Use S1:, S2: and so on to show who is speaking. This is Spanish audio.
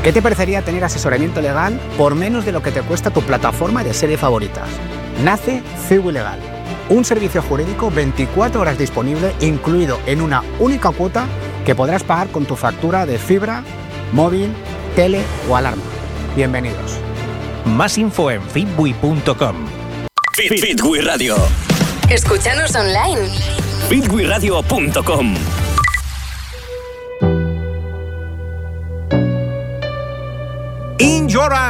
S1: ¿Qué te parecería tener asesoramiento legal por menos de lo que te cuesta tu plataforma de series favoritas? Nace Cibu Legal, un servicio jurídico 24 horas disponible, incluido en una única cuota que podrás pagar con tu factura de fibra, móvil, tele o alarma. Bienvenidos.
S2: Más info en fitwi.com.
S3: Fitwi Radio.
S4: Escúchanos online.
S3: fitwiradio.com.
S2: In Your